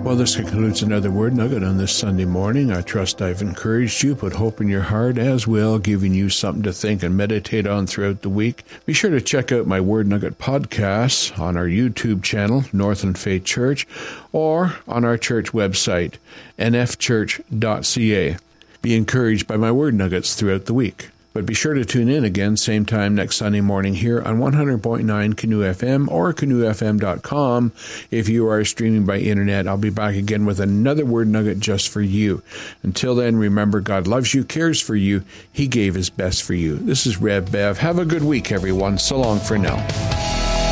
Well, this concludes another Word Nugget on this Sunday morning. I trust I've encouraged you, put hope in your heart as well, giving you something to think and meditate on throughout the week. Be sure to check out my Word Nugget podcasts on our YouTube channel, Northland Faith Church, or on our church website, nfchurch.ca. Be encouraged by my Word Nuggets throughout the week. But be sure to tune in again, same time next Sunday morning here on 100.9 Canoe FM or canoefm.com. If you are streaming by internet, I'll be back again with another Word Nugget just for you. Until then, remember, God loves you, cares for you. He gave His best for you. This is Rev Bev. Have a good week, everyone. So long for now.